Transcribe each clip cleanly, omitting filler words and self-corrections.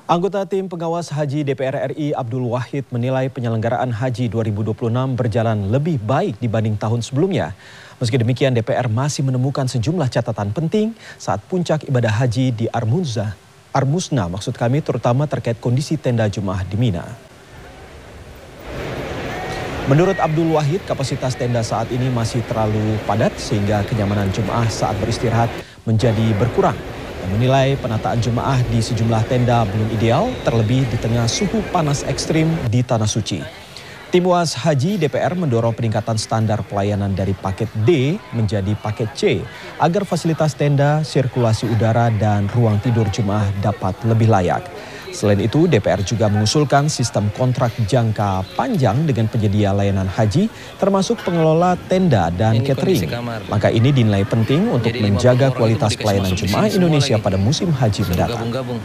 Anggota tim pengawas haji DPR RI Abdul Wahid menilai penyelenggaraan haji 2026 berjalan lebih baik dibanding tahun sebelumnya. Meski demikian, DPR masih menemukan sejumlah catatan penting saat puncak ibadah haji di Armusna, maksud kami terutama terkait kondisi tenda jemaah di Mina. Menurut Abdul Wahid, kapasitas tenda saat ini masih terlalu padat sehingga kenyamanan jemaah saat beristirahat menjadi berkurang. Yang menilai penataan jemaah di sejumlah tenda belum ideal, terlebih di tengah suhu panas ekstrim di Tanah Suci. Tim UAS Haji DPR mendorong peningkatan standar pelayanan dari paket D menjadi paket C agar fasilitas tenda, sirkulasi udara, dan ruang tidur jemaah dapat lebih layak. Selain itu, DPR juga mengusulkan sistem kontrak jangka panjang dengan penyedia layanan haji, termasuk pengelola tenda dan catering. Langkah ini dinilai penting untuk menjaga kualitas pelayanan jemaah Indonesia pada musim haji mendatang.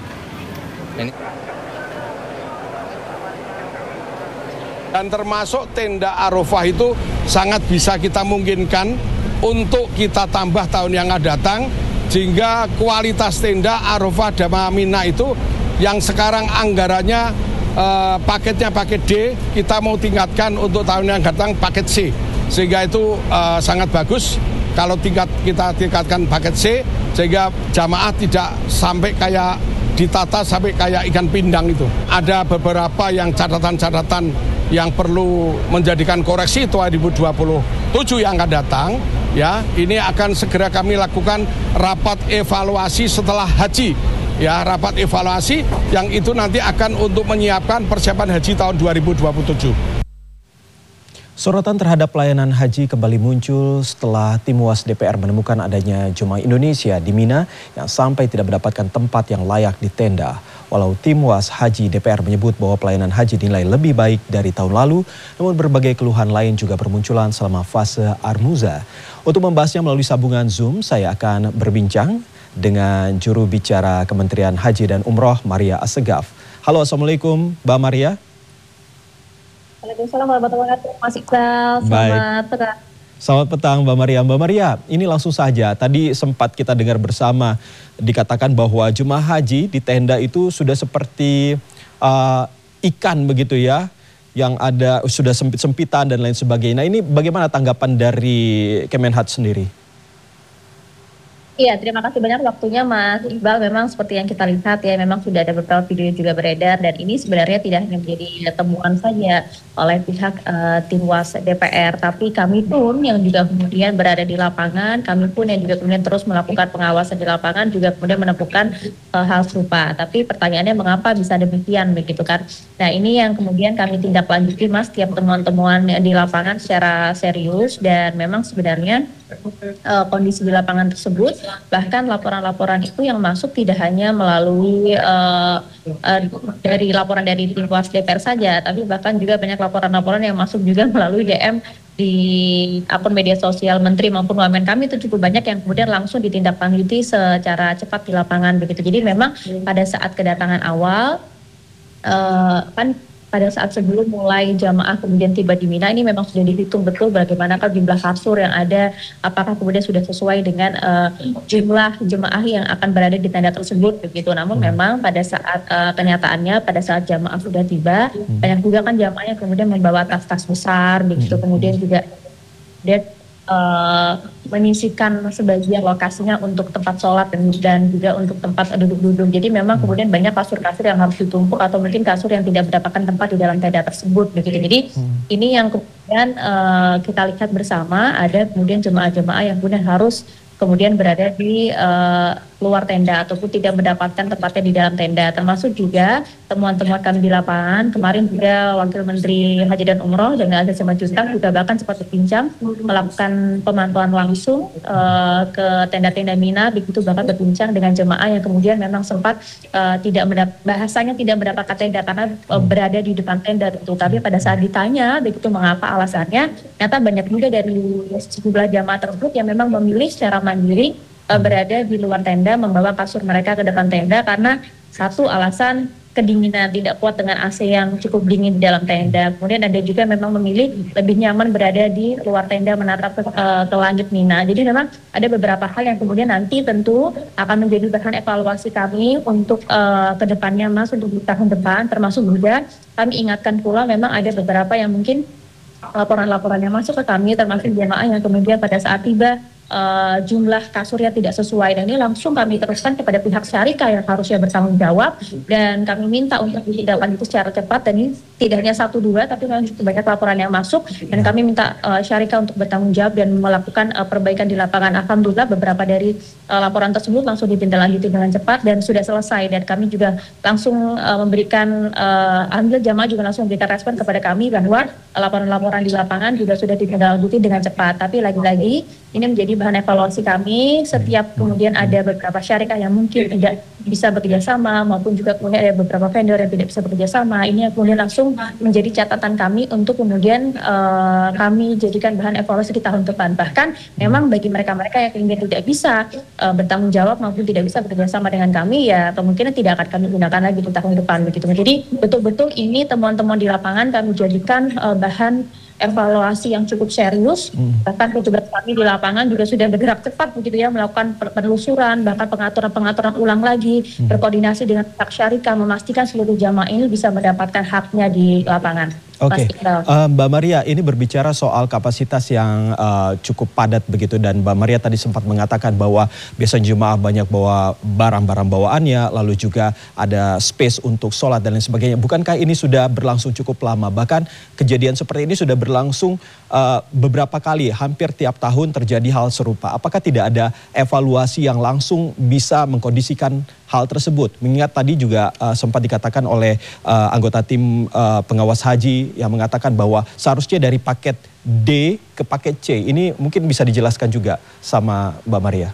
Dan termasuk tenda Arafah itu sangat bisa kita mungkinkan untuk kita tambah tahun yang akan datang, sehingga kualitas tenda Arafah dan Mina itu yang sekarang anggarannya paketnya paket D, kita mau tingkatkan untuk tahun yang datang paket C. Sehingga itu sangat bagus kalau kita tingkatkan paket C, sehingga jamaah tidak sampai kayak ditata sampai kayak ikan pindang itu. Ada beberapa yang catatan-catatan yang perlu menjadikan koreksi 2027 yang akan datang. Ya, ini akan segera kami lakukan rapat evaluasi setelah haji. Ya, rapat evaluasi yang itu nanti akan untuk menyiapkan persiapan haji tahun 2027. Sorotan terhadap pelayanan haji kembali muncul setelah tim UAS DPR menemukan adanya jemaah Indonesia di Mina yang sampai tidak mendapatkan tempat yang layak di tenda. Walau tim UAS Haji DPR menyebut bahwa pelayanan haji dinilai lebih baik dari tahun lalu, namun berbagai keluhan lain juga bermunculan selama fase Armuza. Untuk membahasnya melalui sambungan Zoom, saya akan berbincang dengan juru bicara Kementerian Haji dan Umroh, Maria Assegaf. Halo, Assalamualaikum Mbak Maria. Waalaikumsalam warahmatullahi wabarakatuh, Mas Iqbal. Selamat petang. Selamat petang Mbak Maria. Mbak Maria, ini langsung saja. Tadi sempat kita dengar bersama dikatakan bahwa jemaah haji di tenda itu sudah seperti ikan begitu ya, yang ada sudah sempit-sempitan dan lain sebagainya. Nah, ini bagaimana tanggapan dari Kemenhad sendiri? Iya, terima kasih banyak waktunya Mas Iqbal. Memang seperti yang kita lihat ya, memang sudah ada beberapa video juga beredar, dan ini sebenarnya tidak hanya menjadi temuan saja oleh pihak tim UAS DPR, tapi kami pun yang juga kemudian berada di lapangan, kami pun yang juga kemudian terus melakukan pengawasan di lapangan juga kemudian menemukan hal serupa. Tapi pertanyaannya mengapa bisa demikian begitu kan? Nah, ini yang kemudian kami tindak lanjuti Mas, tiap temuan-temuan di lapangan secara serius, dan memang sebenarnya kondisi di lapangan tersebut, bahkan laporan-laporan itu yang masuk tidak hanya melalui dari laporan dari tim UAS DPR saja, tapi bahkan juga banyak laporan-laporan yang masuk juga melalui DM di akun media sosial Menteri maupun Wamen kami, itu cukup banyak yang kemudian langsung ditindaklanjuti secara cepat di lapangan begitu. Jadi memang pada saat kedatangan awal pada saat sebelum mulai jamaah kemudian tiba di Mina, ini memang sudah dihitung betul bagaimanakah jumlah kasur yang ada, apakah kemudian sudah sesuai dengan jumlah jemaah yang akan berada di tenda tersebut begitu. Namun memang pada saat kenyataannya pada saat jamaah sudah tiba, banyak juga kan jamaah yang kemudian membawa tas-tas besar begitu, kemudian juga menyisikan sebagian lokasinya untuk tempat sholat dan juga untuk tempat duduk-duduk. Jadi memang kemudian banyak kasur-kasur yang harus ditumpuk atau mungkin kasur yang tidak mendapatkan tempat di dalam tenda tersebut begitu. Jadi ini yang kemudian kita lihat bersama, ada kemudian jemaah-jemaah yang kemudian harus kemudian berada di luar tenda ataupun tidak mendapatkan tempatnya di dalam tenda. Termasuk juga temuan-temuan kami di lapangan kemarin juga Wakil Menteri Haji dan Umroh dan Azhar Simanjuntak juga bahkan sempat berbincang melakukan pemantauan langsung ke tenda-tenda Mina begitu, bahkan berbincang dengan jemaah yang kemudian memang sempat bahasanya tidak mendapatkan tenda karena berada di depan tenda itu. Tapi pada saat ditanya begitu mengapa alasannya, ternyata banyak juga dari sejumlah jemaah tersebut yang memang memilih secara mandiri berada di luar tenda, membawa kasur mereka ke depan tenda karena satu alasan kedinginan, tidak kuat dengan AC yang cukup dingin di dalam tenda. Kemudian ada juga memang memilih lebih nyaman berada di luar tenda menatap ke langit Mina. Jadi memang ada beberapa hal yang kemudian nanti tentu akan menjadi bahan evaluasi kami untuk ke depannya Mas, untuk di tahun depan, termasuk juga kami ingatkan pula memang ada beberapa yang mungkin laporan-laporan yang masuk ke kami, termasuk jemaah yang kemudian pada saat tiba jumlah kasurnya tidak sesuai, dan ini langsung kami teruskan kepada pihak syarika yang harusnya bertanggung jawab, dan kami minta untuk ditindaklanjuti secara cepat. Dan ini tidak hanya 1-2 tapi memang cukup banyak laporan yang masuk, dan kami minta syarika untuk bertanggung jawab dan melakukan perbaikan di lapangan. Alhamdulillah beberapa dari laporan tersebut langsung ditindaklanjuti dengan cepat dan sudah selesai, dan kami juga langsung memberikan alhamdulillah jamaah juga langsung memberikan respon kepada kami bahwa laporan-laporan di lapangan juga sudah ditindaklanjuti dengan cepat. Tapi lagi-lagi ini menjadi bahan evaluasi kami setiap kemudian ada beberapa syarikat yang mungkin tidak bisa bekerja sama, maupun juga kemudian ada beberapa vendor yang tidak bisa bekerja sama. Ini yang kemudian langsung menjadi catatan kami untuk kemudian kami jadikan bahan evaluasi di tahun depan. Bahkan memang bagi mereka-mereka yang kemudian tidak bisa bertanggung jawab maupun tidak bisa bekerja sama dengan kami, ya kemungkinan tidak akan kami gunakan lagi di tahun depan begitu. Jadi betul-betul ini temuan-temuan di lapangan kami jadikan bahan evaluasi yang cukup serius. Bahkan petugas kami di lapangan juga sudah bergerak cepat begitu ya, melakukan penelusuran, bahkan pengaturan ulang lagi, berkoordinasi dengan pihak syarika, memastikan seluruh jamaah ini bisa mendapatkan haknya di lapangan. Oke, Mbak Maria, ini berbicara soal kapasitas yang cukup padat begitu, dan Mbak Maria tadi sempat mengatakan bahwa biasanya jemaah banyak bawa barang-barang bawaannya, lalu juga ada space untuk sholat dan lain sebagainya. Bukankah ini sudah berlangsung cukup lama? Bahkan kejadian seperti ini sudah berlangsung beberapa kali, hampir tiap tahun terjadi hal serupa. Apakah tidak ada evaluasi yang langsung bisa mengkondisikan hal tersebut? Mengingat tadi juga sempat dikatakan oleh anggota tim pengawas haji yang mengatakan bahwa seharusnya dari paket D ke paket C. Ini mungkin bisa dijelaskan juga sama Mbak Maria.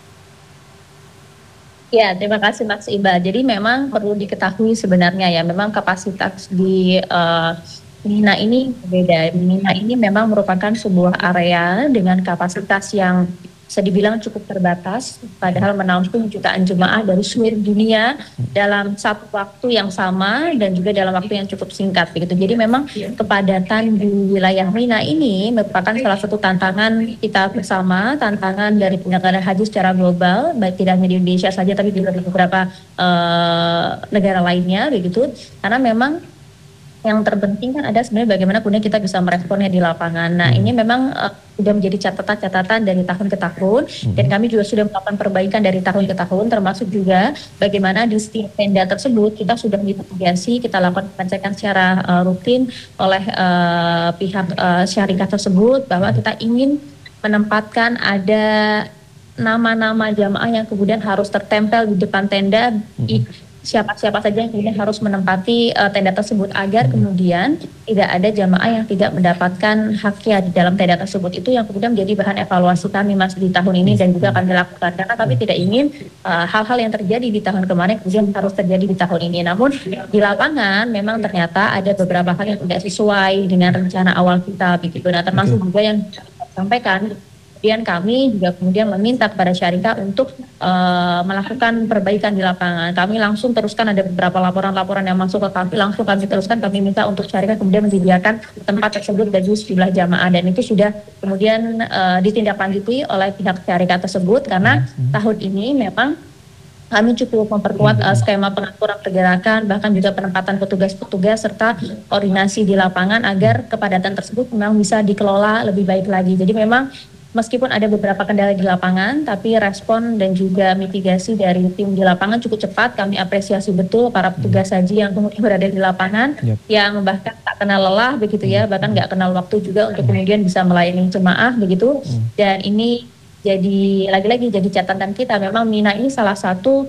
Ya, terima kasih Mas Iqbal. Jadi memang perlu diketahui sebenarnya ya, memang kapasitas di Mina ini berbeda. Mina ini memang merupakan sebuah area dengan kapasitas yang bisa dibilang cukup terbatas, padahal menampung jutaan jemaah dari seluruh dunia dalam satu waktu yang sama dan juga dalam waktu yang cukup singkat begitu. Jadi memang kepadatan di wilayah Mina ini merupakan salah satu tantangan kita bersama, tantangan dari penyelenggara haji secara global, baik tidak hanya di Indonesia saja tapi juga di beberapa negara lainnya begitu. Karena memang yang terpenting kan ada sebenarnya bagaimana kemudian kita bisa meresponnya di lapangan. Nah ini memang sudah menjadi catatan-catatan dari tahun ke tahun, dan kami juga sudah melakukan perbaikan dari tahun ke tahun, termasuk juga bagaimana di setiap tenda tersebut kita sudah mitigasi, kita lakukan pengecekan secara rutin oleh pihak syarikat tersebut bahwa kita ingin menempatkan ada nama-nama jamaah yang kemudian harus tertempel di depan tenda. Siapa-siapa saja yang kemudian harus menempati tenda tersebut agar kemudian tidak ada jamaah yang tidak mendapatkan haknya di dalam tenda tersebut. Itu yang kemudian menjadi bahan evaluasi kami Mas di tahun ini dan juga akan dilakukan, karena kami tidak ingin hal-hal yang terjadi di tahun kemarin kemudian harus terjadi di tahun ini. Namun di lapangan memang ternyata ada beberapa hal yang tidak sesuai dengan rencana awal kita begitu. Nah termasuk juga yang sampaikan. Kemudian kami juga kemudian meminta kepada syarikat untuk melakukan perbaikan di lapangan. Kami langsung teruskan, ada beberapa laporan-laporan yang masuk ke kami, langsung kami teruskan, kami minta untuk syarikat kemudian menyediakan tempat tersebut bagi sejumlah jamaah, dan itu sudah kemudian ditindaklanjuti oleh pihak syarikat tersebut, karena tahun ini memang kami cukup memperkuat skema pengaturan pergerakan, bahkan juga penempatan petugas-petugas serta koordinasi di lapangan agar kepadatan tersebut memang bisa dikelola lebih baik lagi. Jadi memang meskipun ada beberapa kendala di lapangan, tapi respon dan juga mitigasi dari tim di lapangan cukup cepat. Kami apresiasi betul para petugas haji yang kemudian berada di lapangan, yang bahkan tak kenal lelah begitu ya, bahkan nggak kenal waktu juga untuk kemudian bisa melayani jemaah begitu. Dan ini jadi lagi-lagi jadi catatan kita, memang Mina ini salah satu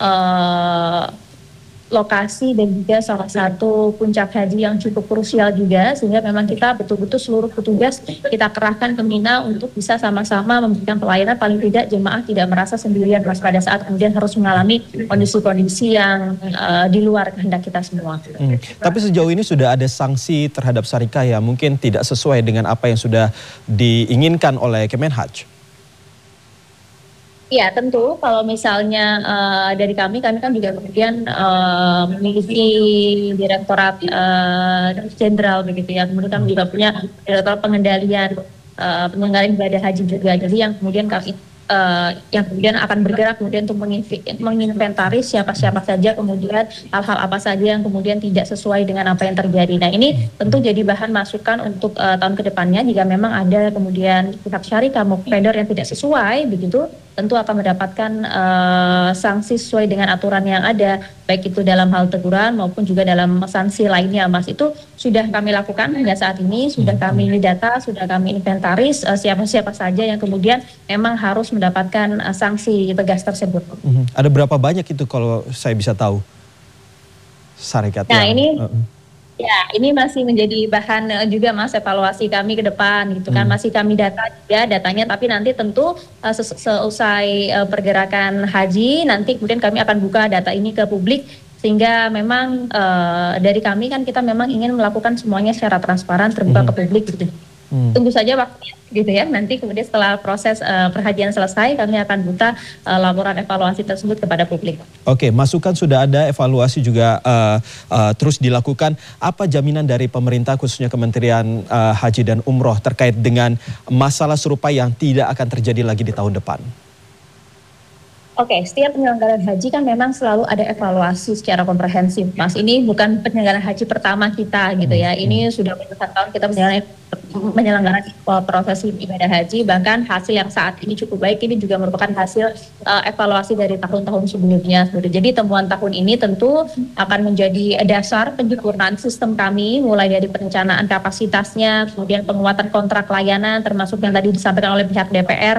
lokasi dan juga salah satu puncak haji yang cukup krusial juga, sehingga memang kita betul-betul seluruh petugas kita kerahkan ke Mina untuk bisa sama-sama memberikan pelayanan, paling tidak jemaah tidak merasa sendirian pada saat kemudian harus mengalami kondisi-kondisi yang di luar kehendak kita semua. Tapi sejauh ini sudah ada sanksi terhadap syarikat yang mungkin tidak sesuai dengan apa yang sudah diinginkan oleh Kemenhaj? Ya, tentu kalau misalnya dari kami kan juga kemudian memiliki Direktorat Jenderal begitu ya. Kemudian kami juga punya Direktorat Pengendalian penyelenggaraan ibadah haji juga. Jadi yang kemudian akan bergerak kemudian untuk menginventaris siapa-siapa saja, kemudian hal-hal apa saja yang kemudian tidak sesuai dengan apa yang terjadi. Nah, ini tentu jadi bahan masukan untuk tahun kedepannya jika memang ada kemudian pihak syarikat maupun vendor yang tidak sesuai begitu, tentu akan mendapatkan sanksi sesuai dengan aturan yang ada, baik itu dalam hal teguran maupun juga dalam sanksi lainnya, Mas. Itu sudah kami lakukan hingga saat ini, sudah kami data, sudah kami inventaris siapa-siapa saja yang kemudian memang harus mendapatkan sanksi tegas tersebut. Ada berapa banyak itu kalau saya bisa tahu? Syarikat Nah, yang... ini masih menjadi bahan juga, Mas, evaluasi kami ke depan gitu kan. Masih kami data juga datanya, tapi nanti tentu seusai pergerakan haji nanti kemudian kami akan buka data ini ke publik, sehingga memang dari kami kan kita memang ingin melakukan semuanya secara transparan, terbuka ke publik gitu. Tunggu saja waktunya gitu ya. Nanti kemudian setelah proses perhajian selesai kami akan buka laporan evaluasi tersebut kepada publik. Oke, masukan sudah ada, evaluasi juga terus dilakukan. Apa jaminan dari pemerintah khususnya Kementerian Haji dan Umroh terkait dengan masalah serupa yang tidak akan terjadi lagi di tahun depan? Oke, setiap penyelenggaraan haji kan memang selalu ada evaluasi secara komprehensif, Mas. Ini bukan penyelenggaraan haji pertama kita gitu ya. Ini sudah belasan tahun kita menyelenggarakan proses ibadah haji, bahkan hasil yang saat ini cukup baik ini juga merupakan hasil evaluasi dari tahun-tahun sebelumnya. Jadi temuan tahun ini tentu akan menjadi dasar penyempurnaan sistem kami, mulai dari perencanaan kapasitasnya, kemudian penguatan kontrak layanan, termasuk yang tadi disampaikan oleh pihak DPR,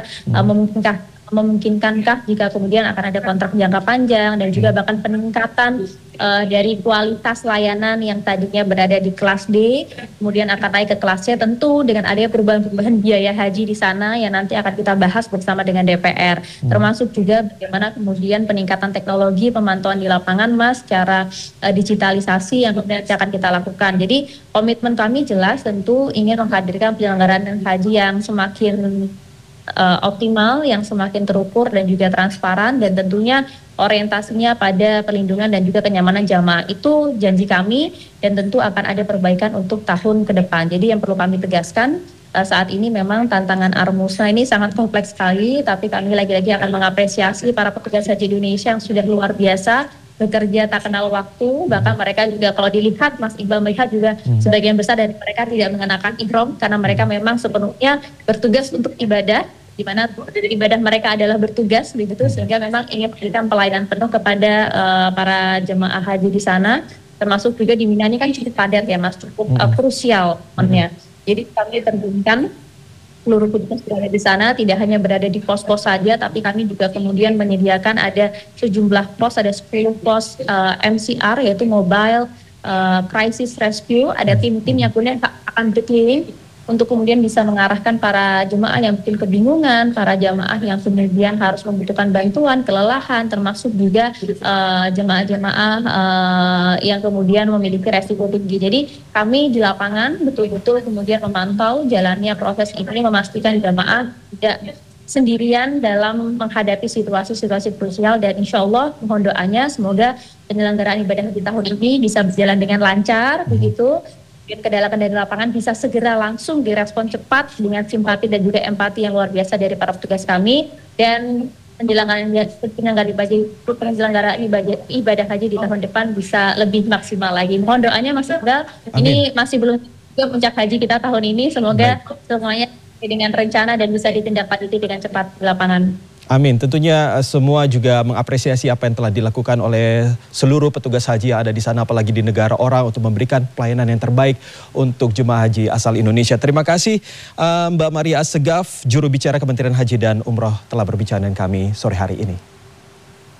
memungkinkankah jika kemudian akan ada kontrak jangka panjang, dan juga bahkan peningkatan dari kualitas layanan yang tadinya berada di kelas D kemudian akan naik ke kelas C, tentu dengan adanya perubahan biaya haji di sana yang nanti akan kita bahas bersama dengan DPR, termasuk juga bagaimana kemudian peningkatan teknologi pemantauan di lapangan, Mas, secara digitalisasi yang kemudian akan kita lakukan. Jadi komitmen kami jelas tentu ingin menghadirkan penyelenggaraan haji yang semakin optimal, yang semakin terukur dan juga transparan, dan tentunya orientasinya pada perlindungan dan juga kenyamanan jamaah. Itu janji kami, dan tentu akan ada perbaikan untuk tahun ke depan. Jadi yang perlu kami tegaskan, saat ini memang tantangan Armusna ini sangat kompleks sekali, tapi kami lagi-lagi akan mengapresiasi para petugas haji Indonesia yang sudah luar biasa bekerja tak kenal waktu. Bahkan mereka juga kalau dilihat, Mas Iqbal melihat juga sebagian besar dari mereka tidak mengenakan ihram karena mereka memang sepenuhnya bertugas untuk ibadah, di mana ibadah mereka adalah bertugas begitu, sehingga memang ingin memberikan pelayanan penuh kepada para jemaah haji di sana, termasuk juga di Mina ini kan cukup padat ya, Mas, cukup krusial momennya. Jadi kami terjunkan seluruh petugas berada di sana, tidak hanya berada di pos-pos saja, tapi kami juga kemudian menyediakan ada sejumlah pos, ada 10 pos MCR, yaitu Mobile Crisis Rescue. Ada tim-tim yang kemudian akan berkeliling untuk kemudian bisa mengarahkan para jemaah yang mungkin kebingungan, para jemaah yang kemudian harus membutuhkan bantuan, kelelahan, termasuk juga jemaah-jemaah yang kemudian memiliki resiko tinggi. Jadi kami di lapangan betul-betul kemudian memantau jalannya proses ini, memastikan jemaah tidak sendirian dalam menghadapi situasi-situasi krusial, dan insya Allah mohon doanya semoga penyelenggaraan ibadah di tahun ini bisa berjalan dengan lancar begitu. Kedalaman dari lapangan bisa segera langsung direspon cepat dengan simpati dan juga empati yang luar biasa dari para petugas kami, dan penyelenggaraan ibadah haji di tahun depan bisa lebih maksimal lagi. Mohon doanya, Mas Iqbal. Ini masih belum juga puncak haji kita tahun ini, semoga semuanya dengan rencana dan bisa ditindaklanjuti dengan cepat di lapangan. Amin. Tentunya semua juga mengapresiasi apa yang telah dilakukan oleh seluruh petugas haji yang ada di sana, apalagi di negara orang, untuk memberikan pelayanan yang terbaik untuk jemaah haji asal Indonesia. Terima kasih Mbak Maria Assegaf, juru bicara Kementerian Haji dan Umroh, telah berbicara dengan kami sore hari ini.